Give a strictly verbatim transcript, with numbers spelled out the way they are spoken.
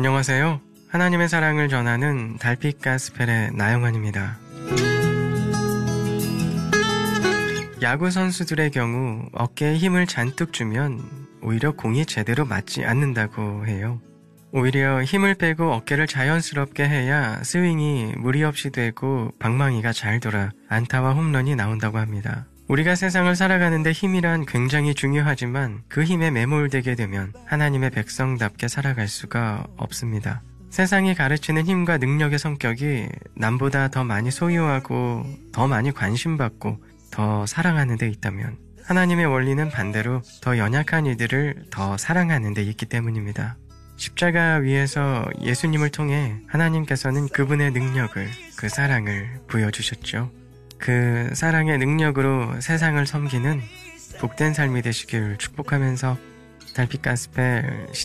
안녕하세요. 하나님의 사랑을 전하는 달빛 가스펠의 나영환입니다. 야구 선수들의 경우 어깨에 힘을 잔뜩 주면 오히려 공이 제대로 맞지 않는다고 해요. 오히려 힘을 빼고 어깨를 자연스럽게 해야 스윙이 무리 없이 되고 방망이가 잘 돌아 안타와 홈런이 나온다고 합니다. 우리가 세상을 살아가는데 힘이란 굉장히 중요하지만 그 힘에 매몰되게 되면 하나님의 백성답게 살아갈 수가 없습니다. 세상이 가르치는 힘과 능력의 성격이 남보다 더 많이 소유하고 더 많이 관심받고 더 사랑하는 데 있다면 하나님의 원리는 반대로 더 연약한 이들을 더 사랑하는 데 있기 때문입니다. 십자가 위에서 예수님을 통해 하나님께서는 그분의 능력을, 그 사랑을 보여주셨죠. 그 사랑의 능력으로 세상을 섬기는 복된 삶이 되시길 축복하면서 달빛 가스펠